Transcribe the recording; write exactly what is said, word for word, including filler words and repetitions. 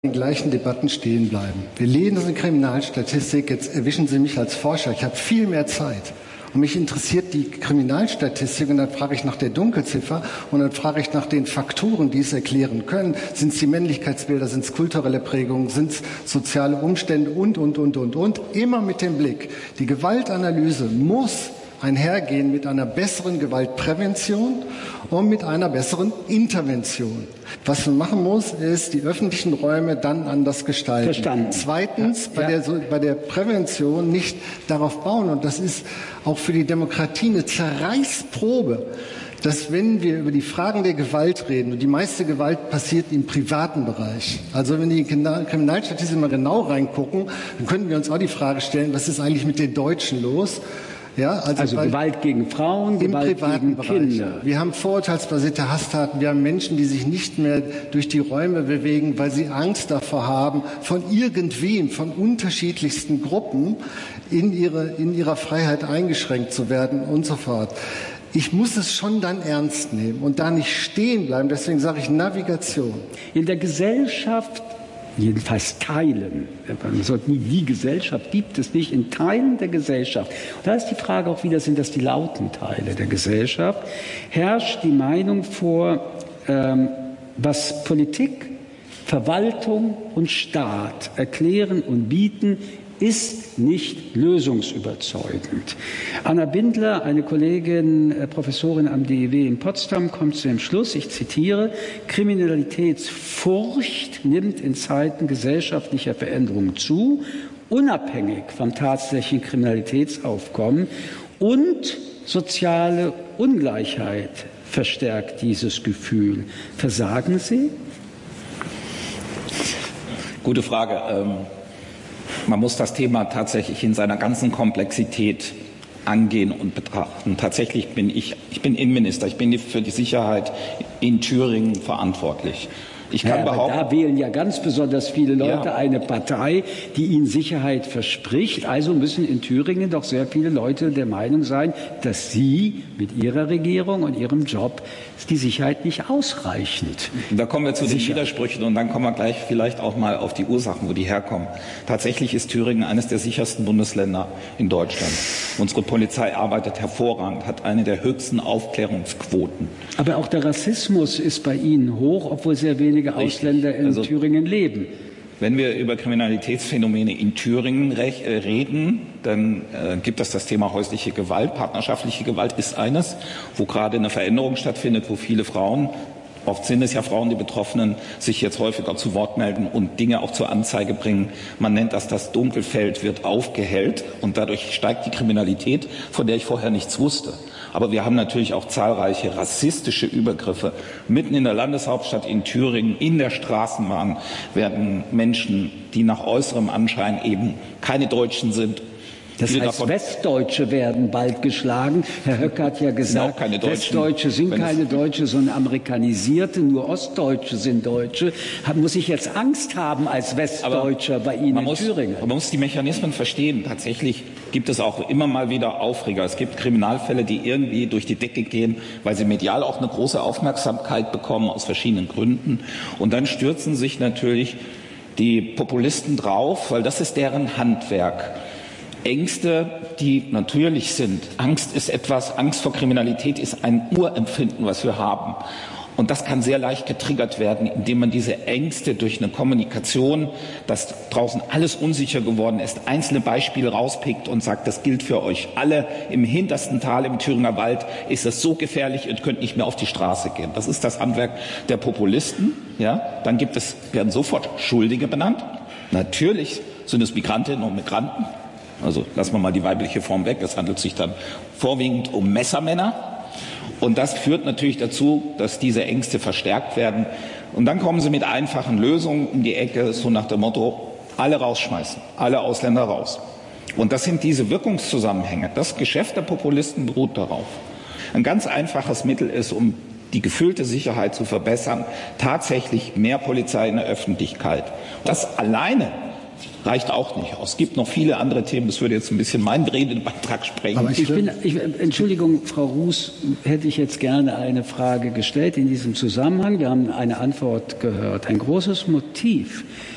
den gleichen Debatten stehen bleiben. Wir lesen Kriminalstatistik, jetzt erwischen Sie mich als Forscher, ich habe viel mehr Zeit. Und mich interessiert die Kriminalstatistik und dann frage ich nach der Dunkelziffer und dann frage ich nach den Faktoren, die es erklären können. Sind es die Männlichkeitsbilder, sind es kulturelle Prägungen, sind es soziale Umstände und, und, und, und, und. Immer mit dem Blick. Die Gewaltanalyse muss einhergehen mit einer besseren Gewaltprävention und mit einer besseren Intervention. Was man machen muss, ist die öffentlichen Räume dann anders gestalten. Verstanden. Zweitens, ja, bei, ja. der, bei der Prävention nicht darauf bauen, und das ist auch für die Demokratie eine Zerreißprobe, dass wenn wir über die Fragen der Gewalt reden, und die meiste Gewalt passiert im privaten Bereich, also wenn die Kriminalstatistik mal genau reingucken, dann könnten wir uns auch die Frage stellen, was ist eigentlich mit den Deutschen los? Ja, also also Gewalt gegen Frauen, im Gewalt privaten gegen Bereich. Kinder. Wir haben vorurteilsbasierte Hasstaten, wir haben Menschen, die sich nicht mehr durch die Räume bewegen, weil sie Angst davor haben, von irgendwem, von unterschiedlichsten Gruppen in, ihre, in ihrer Freiheit eingeschränkt zu werden und so fort. Ich muss es schon dann ernst nehmen und da nicht stehen bleiben. Deswegen sage ich Navigation. In der Gesellschaft, jedenfalls Teilen, man sagt nie, die Gesellschaft gibt es nicht, in Teilen der Gesellschaft, und da ist die Frage auch wieder, sind das die lauten Teile der Gesellschaft, herrscht die Meinung vor, ähm, was Politik, Verwaltung und Staat erklären und bieten, ist nicht lösungsüberzeugend. Anna Bindler, eine Kollegin, äh, Professorin am D I W in Potsdam, kommt zu dem Schluss, ich zitiere, Kriminalitätsfurcht nimmt in Zeiten gesellschaftlicher Veränderungen zu, unabhängig vom tatsächlichen Kriminalitätsaufkommen, und soziale Ungleichheit verstärkt dieses Gefühl. Versagen Sie? Gute Frage. Ähm Man muss das Thema tatsächlich in seiner ganzen Komplexität angehen und betrachten. Tatsächlich bin ich, ich bin Innenminister, ich bin für die Sicherheit in Thüringen verantwortlich. Ich kann ja, aber behaupten, da wählen ja ganz besonders viele Leute ja. eine Partei, die ihnen Sicherheit verspricht. Also müssen in Thüringen doch sehr viele Leute der Meinung sein, dass sie mit ihrer Regierung und ihrem Job die Sicherheit nicht ausreichend. Da kommen wir zu den Sicher. Widersprüchen und dann kommen wir gleich vielleicht auch mal auf die Ursachen, wo die herkommen. Tatsächlich ist Thüringen eines der sichersten Bundesländer in Deutschland. Unsere Polizei arbeitet hervorragend, hat eine der höchsten Aufklärungsquoten. Aber auch der Rassismus ist bei Ihnen hoch, obwohl sehr wenige Ausländer in also, Thüringen leben. Wenn wir über Kriminalitätsphänomene in Thüringen reden, dann äh, gibt es das Thema häusliche Gewalt. Partnerschaftliche Gewalt ist eines, wo gerade eine Veränderung stattfindet, wo viele Frauen, oft sind es ja Frauen, die Betroffenen, sich jetzt häufiger zu Wort melden und Dinge auch zur Anzeige bringen. Man nennt das, das Dunkelfeld wird aufgehellt und dadurch steigt die Kriminalität, von der ich vorher nichts wusste. Aber wir haben natürlich auch zahlreiche rassistische Übergriffe. Mitten in der Landeshauptstadt in Thüringen, in der Straßenbahn, werden Menschen, die nach äußerem Anschein eben keine Deutschen sind. Das heißt, Westdeutsche werden bald geschlagen. Herr Höcke hat ja gesagt, keine Westdeutsche sind keine Deutsche, sondern Amerikanisierte, nur Ostdeutsche sind Deutsche. Muss ich jetzt Angst haben als Westdeutscher bei Ihnen in muss, Thüringen? Man muss die Mechanismen verstehen. Tatsächlich gibt es auch immer mal wieder Aufreger. Es gibt Kriminalfälle, die irgendwie durch die Decke gehen, weil sie medial auch eine große Aufmerksamkeit bekommen, aus verschiedenen Gründen. Und dann stürzen sich natürlich die Populisten drauf, weil das ist deren Handwerk. Ängste, die natürlich sind. Angst ist etwas, Angst vor Kriminalität ist ein Urempfinden, was wir haben. Und das kann sehr leicht getriggert werden, indem man diese Ängste durch eine Kommunikation, dass draußen alles unsicher geworden ist, einzelne Beispiele rauspickt und sagt, das gilt für euch alle. Im hintersten Tal im Thüringer Wald ist es so gefährlich, ihr könnt nicht mehr auf die Straße gehen. Das ist das Handwerk der Populisten. Ja? Dann gibt es, werden sofort Schuldige benannt. Natürlich sind es Migrantinnen und Migranten. Also lassen wir mal die weibliche Form weg. Es handelt sich dann vorwiegend um Messermänner. Und das führt natürlich dazu, dass diese Ängste verstärkt werden. Und dann kommen sie mit einfachen Lösungen um die Ecke, so nach dem Motto, alle rausschmeißen, alle Ausländer raus. Und das sind diese Wirkungszusammenhänge. Das Geschäft der Populisten beruht darauf. Ein ganz einfaches Mittel ist, um die gefühlte Sicherheit zu verbessern, tatsächlich mehr Polizei in der Öffentlichkeit. Das alleine reicht auch nicht aus. Es gibt noch viele andere Themen, das würde jetzt ein bisschen meinen Redebeitrag sprengen. Aber ich bin, ich, Entschuldigung, Frau Ruß, hätte ich jetzt gerne eine Frage gestellt in diesem Zusammenhang. Wir haben eine Antwort gehört. Ein großes Motiv